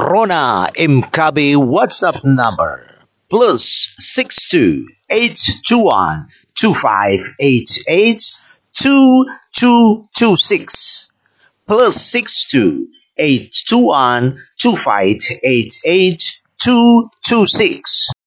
Rona Mkabi WhatsApp number +62 821 2588 2226 +62 821 2588 226.